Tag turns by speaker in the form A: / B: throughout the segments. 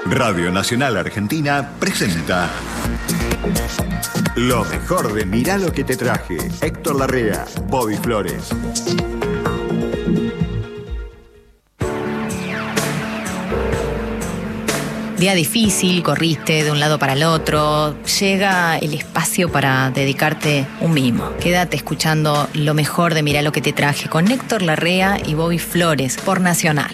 A: Radio Nacional Argentina presenta lo mejor de Mirá lo que te traje. Héctor Larrea, Bobby Flores.
B: Día difícil, corriste de un lado para el otro, llega el espacio para dedicarte un mimo. Quédate escuchando lo mejor de Mirá lo que te traje con Héctor Larrea y Bobby Flores por Nacional.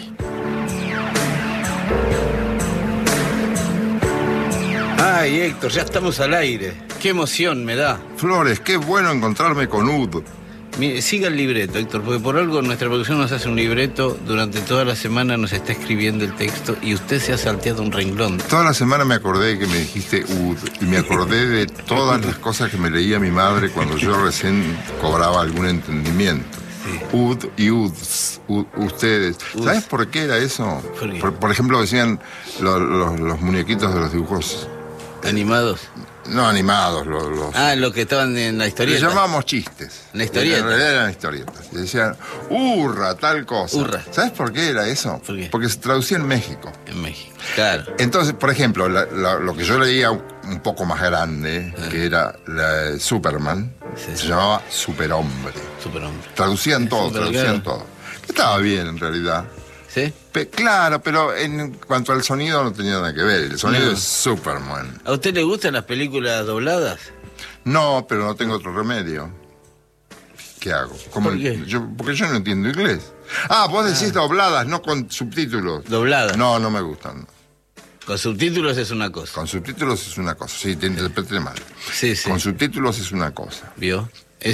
C: Ay, Héctor, ya estamos al aire. Qué emoción me da.
D: Flores, qué bueno encontrarme con Ud.
C: Siga el libreto, Héctor, porque por algo nuestra producción nos hace un libreto, durante toda la semana nos está escribiendo el texto y usted se ha salteado un renglón.
D: Toda la semana me acordé que me dijiste Ud y me acordé de todas las cosas que me leía mi madre cuando yo recién cobraba algún entendimiento. Sí. Ud y Uds, ustedes. ¿Sabes por qué era eso? Por ejemplo, decían los muñequitos de los dibujos
C: ¿animados?
D: No animados,
C: los que estaban en la historieta.
D: Les llamábamos chistes.
C: ¿En la historieta?
D: En realidad eran historietas. Y decían, hurra, tal cosa.
C: Hurra.
D: ¿Sabes por qué era eso?
C: ¿Por qué?
D: Porque se traducía en México.
C: En México, claro.
D: Entonces, por ejemplo, lo que yo leía un poco más grande, que era Superman, se llamaba Superhombre.
C: Superhombre.
D: Traducían todo. Que estaba bien, en realidad.
C: ¿Sí?
D: Claro, pero en cuanto al sonido no tenía nada que ver. El sonido es Superman.
C: ¿A usted le gustan las películas dobladas?
D: No, pero no tengo otro remedio. ¿Qué hago?
C: ¿Por qué?
D: Porque yo no entiendo inglés. Vos decís dobladas, no con subtítulos.
C: ¿Dobladas?
D: No me gustan.
C: Con subtítulos es una cosa.
D: Con subtítulos es una cosa. Sí, te interpreté mal.
C: Sí.
D: Con subtítulos es una cosa.
C: ¿Vio?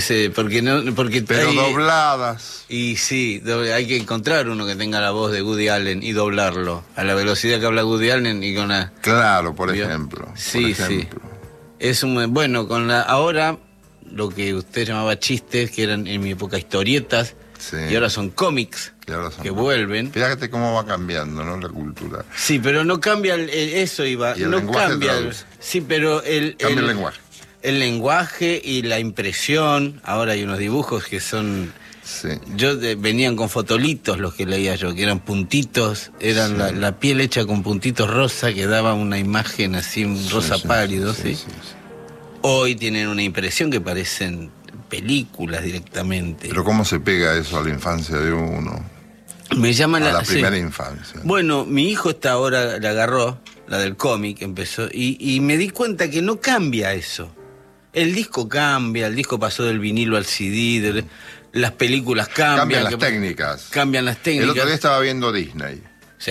C: Pero
D: dobladas.
C: Y sí, hay que encontrar uno que tenga la voz de Woody Allen y doblarlo a la velocidad que habla Woody Allen y con la...
D: Claro, por ejemplo.
C: Sí. Es bueno, ahora lo que usted llamaba chistes, que eran en mi época historietas, y ahora son cómics que vuelven.
D: Fíjate cómo va cambiando, ¿no? La cultura.
C: Sí, pero no cambia eso, Iba.
D: Y el
C: no
D: lenguaje
C: cambia. Sí, pero
D: cambia el lenguaje.
C: El lenguaje y la impresión. Ahora hay unos dibujos que son...
D: Sí.
C: Venían con fotolitos los que leía yo, que eran puntitos, eran la piel hecha con puntitos rosa, que daba una imagen así, un rosa pálido, ¿sí? Hoy tienen una impresión que parecen películas directamente.
D: Pero ¿cómo se pega eso a la infancia de uno?
C: Me llaman
D: a la primera infancia.
C: Bueno, mi hijo ahora la agarró, la del cómic, empezó, y me di cuenta que no cambia eso. El disco cambia, el disco pasó del vinilo al CD, las películas cambian. Cambian las técnicas.
D: El otro día estaba viendo Disney.
C: Sí.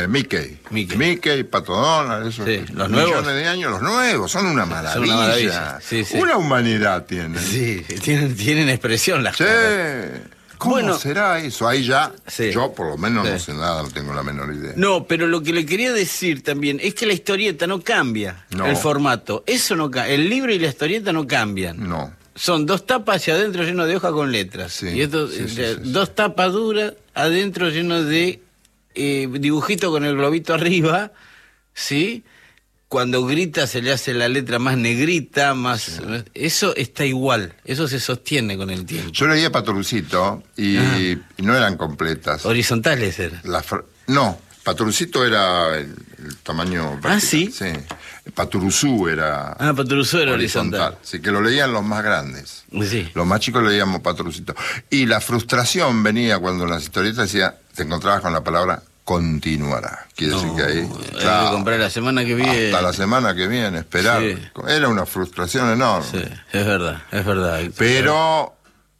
D: Mickey, Pato Donald, esos
C: los nuevos.
D: Millones de años, los nuevos, son una maravilla.
C: Son una maravilla. Sí.
D: Una humanidad tienen.
C: Sí, tienen expresión las cosas.
D: ¿Cómo será eso? Ahí ya, yo por lo menos no sé nada, no tengo la menor idea.
C: No, pero lo que le quería decir también es que la historieta no cambia, el formato. Eso no cambia. El libro y la historieta no cambian.
D: No.
C: Son dos tapas hacia adentro llenos de hojas con letras.
D: Sí,
C: y esto, dos tapas duras adentro llenos de dibujito con el globito arriba, ¿sí? Cuando grita se le hace la letra más negrita, más... Sí. Eso está igual, eso se sostiene con el tiempo.
D: Yo leía Patorucito y no eran completas.
C: ¿Horizontales eran?
D: No, Patorucito era el tamaño...
C: ¿Sí?
D: Sí. Paturuzú era...
C: Paturuzú era horizontal.
D: Sí, que lo leían los más grandes.
C: Sí.
D: Los más chicos leíamos Patorucito. Y la frustración venía cuando en las historietas te encontrabas con la palabra continuará. Quiere decir que ahí...
C: Hay que comprar la semana que viene.
D: Hasta la semana que viene, esperar. Sí. Era una frustración enorme.
C: Sí, es verdad.
D: Pero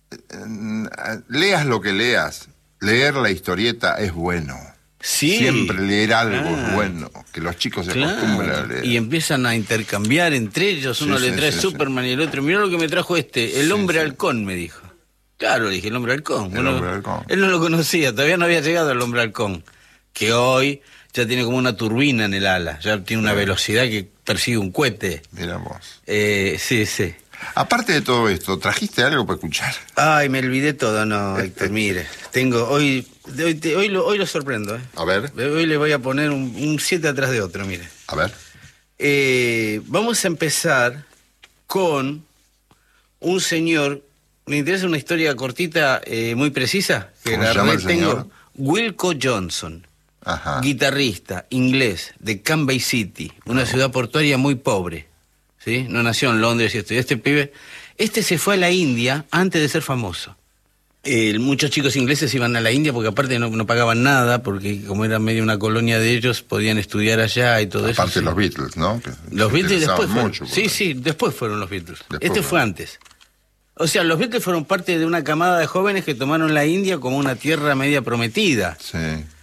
D: leas lo que leas, leer la historieta es bueno.
C: Sí.
D: Siempre leer algo es bueno, que los chicos se acostumbren a leer.
C: Y empiezan a intercambiar entre ellos, uno le trae Superman y el otro, mirá lo que me trajo el hombre halcón, me dijo. Claro, le dije, el hombre halcón.
D: El hombre halcón.
C: Él no lo conocía, todavía no había llegado el hombre halcón, que hoy ya tiene como una turbina en el ala, ya tiene una velocidad que persigue un cohete.
D: Mira vos.
C: Sí.
D: Aparte de todo esto, ¿trajiste algo para escuchar?
C: Ay, me olvidé todo, no, Héctor, mire. Hoy lo sorprendo, ¿eh?
D: A ver.
C: Hoy le voy a poner un 7 atrás de otro, mire.
D: A ver.
C: Vamos a empezar con un señor. Me interesa una historia cortita, muy precisa, que
D: ¿Cómo se llama el señor?
C: Wilco Johnson.
D: Ajá.
C: guitarrista inglés de Cambay City, una ciudad portuaria muy pobre, ¿sí? No nació en Londres y estudió. Este pibe, se fue a la India antes de ser famoso. Muchos chicos ingleses iban a la India porque aparte no pagaban nada, porque como era medio una colonia de ellos, podían estudiar allá y todo eso.
D: Aparte los Beatles, ¿no? Que
C: los Beatles después fueron.
D: Mucho,
C: Sí, después fueron los Beatles.
D: Después
C: fue antes. O sea, los Beatles fueron parte de una camada de jóvenes que tomaron la India como una tierra media prometida.
D: Sí.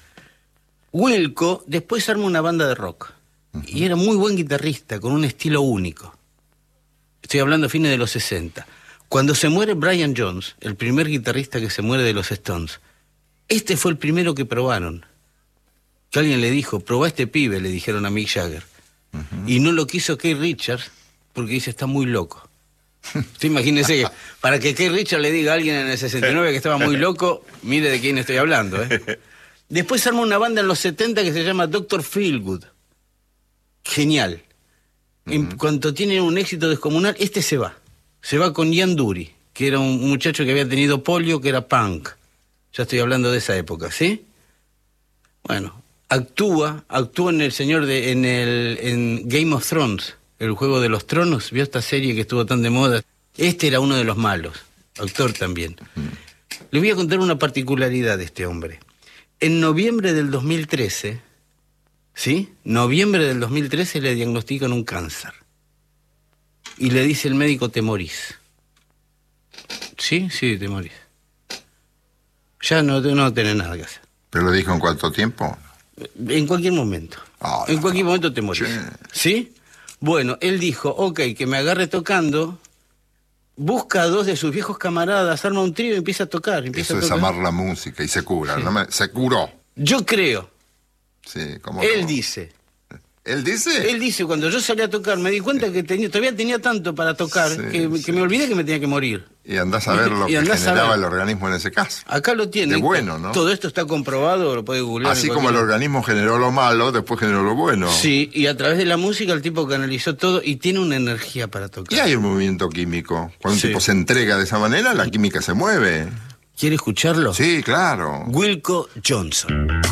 C: Wilco después arma una banda de rock. Y era muy buen guitarrista, con un estilo único. Estoy hablando a fines de los 60. Cuando se muere Brian Jones, el primer guitarrista que se muere de los Stones, este fue el primero que probaron. Que alguien le dijo, probá a este pibe, le dijeron a Mick Jagger. Y no lo quiso Keith Richards, porque dice, está muy loco. Usted imagínese que para que Keith Richards le diga a alguien en el 69 que estaba muy loco, mire de quién estoy hablando, ¿eh? Después arma una banda en los 70 que se llama Dr. Feelgood. Genial. En cuanto tiene un éxito descomunal, se va. Se va con Ian Dury, que era un muchacho que había tenido polio, que era punk. Ya estoy hablando de esa época, ¿sí? Bueno, actúa en en Game of Thrones, el juego de los tronos. ¿Vio esta serie que estuvo tan de moda? Era uno de los malos, actor también. Le voy a contar una particularidad de este hombre. En noviembre del 2013, ¿sí? Noviembre del 2013 le diagnostican un cáncer. Y le dice el médico, te morís. Sí, te morís. Ya no tenés nada que hacer.
D: ¿Pero le dijo en cuánto tiempo?
C: En cualquier momento. En cualquier momento te morís. ¿Sí? Bueno, él dijo, ok, que me agarre tocando, busca a dos de sus viejos camaradas, arma un trío y empieza a tocar.
D: Eso es amar la música y se cura. Sí. Se curó.
C: Yo creo.
D: Sí,
C: Él dice.
D: ¿Él dice?
C: Él dice, cuando yo salí a tocar, me di cuenta que todavía tenía tanto para tocar, que me olvidé que me tenía que morir.
D: Y andás a ver lo que generaba el organismo en ese caso.
C: Acá lo tiene.
D: De bueno, ¿no?
C: Todo esto está comprobado, lo puede googlear.
D: Así como el organismo generó lo malo, después generó lo bueno.
C: Sí, y a través de la música el tipo canalizó todo y tiene una energía para tocar.
D: Y hay un movimiento químico. Cuando un tipo se entrega de esa manera, la química se mueve.
C: ¿Quiere escucharlo?
D: Sí, claro.
C: Wilco Johnson.